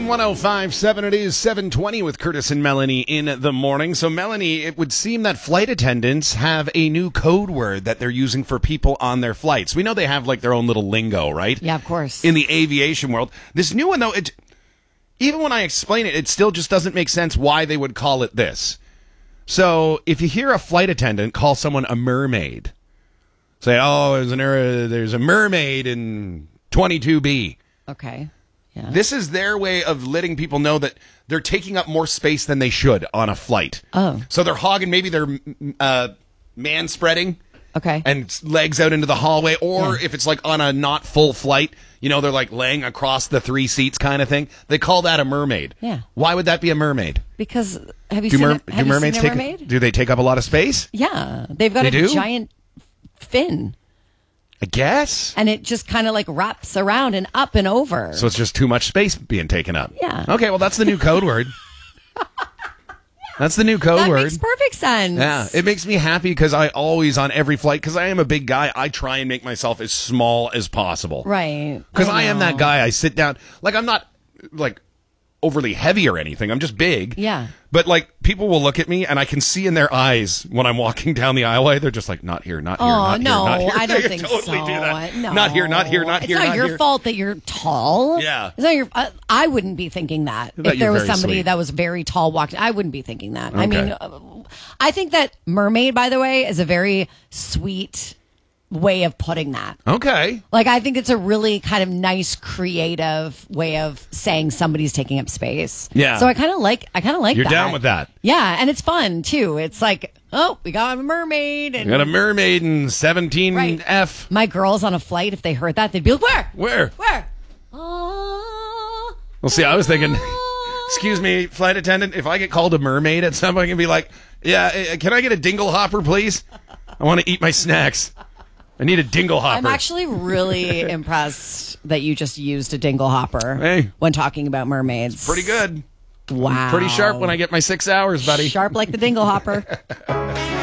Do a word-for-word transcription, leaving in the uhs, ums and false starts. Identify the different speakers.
Speaker 1: one oh five point seven, it is seven twenty with Curtis and Melanie in the morning. So, Melanie, it would seem that flight attendants have a new code word that they're using for people on their flights. We know they have, like, their own little lingo, right?
Speaker 2: Yeah, of course.
Speaker 1: In the aviation world. This new one, though, it, even when I explain it, it still just doesn't make sense why they would call it this. So, if you hear a flight attendant call someone a mermaid, say, oh, there's, an, uh, there's a mermaid in twenty-two B.
Speaker 2: Okay. Yeah.
Speaker 1: This is their way of letting people know that they're taking up more space than they should on a flight.
Speaker 2: Oh.
Speaker 1: So they're hogging, maybe they're uh, man-spreading.
Speaker 2: Okay.
Speaker 1: And legs out into the hallway. Or
Speaker 2: Yeah.
Speaker 1: if it's like on a not full flight, you know, they're like laying across the three seats kind of thing. They call that a mermaid.
Speaker 2: Yeah.
Speaker 1: Why would that be a mermaid?
Speaker 2: Because have you
Speaker 1: Do,
Speaker 2: seen,
Speaker 1: mer-
Speaker 2: a, have
Speaker 1: do
Speaker 2: you
Speaker 1: mermaids
Speaker 2: seen a
Speaker 1: take
Speaker 2: mermaid?
Speaker 1: Do they take up a lot of space?
Speaker 2: Yeah. They've got
Speaker 1: They
Speaker 2: a
Speaker 1: do?
Speaker 2: giant fin.
Speaker 1: I guess.
Speaker 2: And it just kind of like wraps around and up and over.
Speaker 1: So it's just too much space being taken up.
Speaker 2: Yeah.
Speaker 1: Okay, well, that's the new code word. That's the new code
Speaker 2: that
Speaker 1: word.
Speaker 2: makes perfect sense.
Speaker 1: Yeah, it makes me happy because I always, on every flight, because I am a big guy, I try and make myself as small as possible.
Speaker 2: Right.
Speaker 1: Because I, I am
Speaker 2: know.
Speaker 1: that guy. I sit down, like, I'm not, like, overly heavy or anything. I'm just big.
Speaker 2: Yeah.
Speaker 1: But, like, people will look at me, and I can see in their eyes when I'm walking down the aisleway, they're just like, not here, not here,
Speaker 2: Oh,
Speaker 1: not
Speaker 2: no,
Speaker 1: here, not here.
Speaker 2: I don't
Speaker 1: They
Speaker 2: think
Speaker 1: totally
Speaker 2: so.
Speaker 1: do that.
Speaker 2: No.
Speaker 1: Not here, not here, not
Speaker 2: it's
Speaker 1: here,
Speaker 2: not
Speaker 1: not
Speaker 2: your
Speaker 1: here.
Speaker 2: fault that you're tall.
Speaker 1: Yeah.
Speaker 2: It's not your, uh, I wouldn't be thinking that.
Speaker 1: I bet
Speaker 2: If there
Speaker 1: you're
Speaker 2: was
Speaker 1: very
Speaker 2: somebody
Speaker 1: sweet.
Speaker 2: that was very tall walking, I wouldn't be thinking that. I
Speaker 1: Okay.
Speaker 2: mean, uh, I think that mermaid, by the way, is a very sweet way of putting that.
Speaker 1: Okay.
Speaker 2: Like, I think it's a really kind of nice, creative way of saying somebody's taking up space.
Speaker 1: Yeah.
Speaker 2: So I kind of like, I kind of like
Speaker 1: You're
Speaker 2: that.
Speaker 1: down with that.
Speaker 2: Yeah, and it's fun too. It's like, oh, we got a mermaid, and
Speaker 1: We got a mermaid in seventeen F.
Speaker 2: Right. My girls on a flight, if they heard that, they'd be like, where?
Speaker 1: Where?
Speaker 2: Where? Oh,
Speaker 1: Well, see, I was thinking, excuse me, flight attendant, if I get called a mermaid at some point, I can be like, yeah, uh, can I get a dingle hopper, please? I want to eat my snacks. I need a dingle hopper.
Speaker 2: I'm actually really impressed that you just used a dingle hopper
Speaker 1: Hey.
Speaker 2: when talking about mermaids.
Speaker 1: Pretty good.
Speaker 2: Wow.
Speaker 1: Pretty sharp when I get my six hours, buddy.
Speaker 2: Sharp like the dingle hopper.